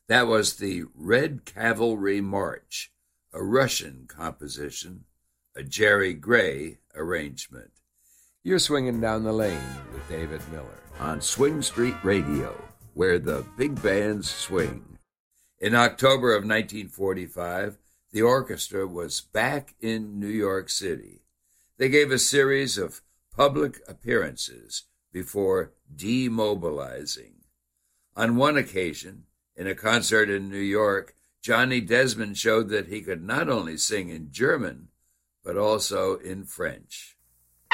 That was the Red Cavalry March, a Russian composition, a Jerry Gray arrangement. You're swinging down the lane with David Miller On Swing Street Radio, where the big bands swing. In October of 1945, the orchestra was back in New York City. They gave a series of public appearances before demobilizing. On one occasion, in a concert in New York, Johnny Desmond showed that he could not only sing in German, but also in French.